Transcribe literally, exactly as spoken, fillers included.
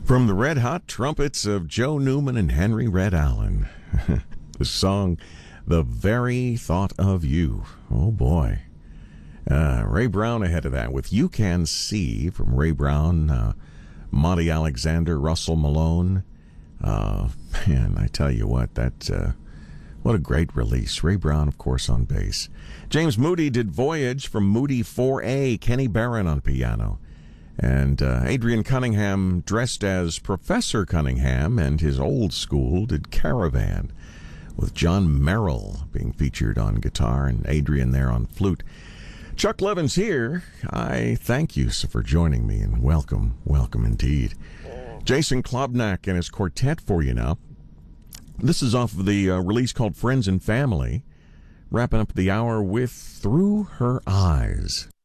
From the Red Hot Trumpets of Joe Newman and Henry Red Allen, the song The Very Thought of You. Oh boy. Uh, Ray Brown ahead of that with You Can See from Ray Brown, uh, Monty Alexander, Russell Malone. Uh, man, I tell you what, that uh, what a great release. Ray Brown, of course, on bass. James Moody did Voyage from Moody four A, Kenny Barron on piano. And uh, Adrian Cunningham dressed as Professor Cunningham, and his old school did Caravan, with John Merrill being featured on guitar and Adrian there on flute. Chuck Levins here. I thank you for joining me, and welcome, welcome indeed. Jason Klobnak and his quartet for you now. This is off of the uh, release called Friends and Family, wrapping up the hour with Through Her Eyes.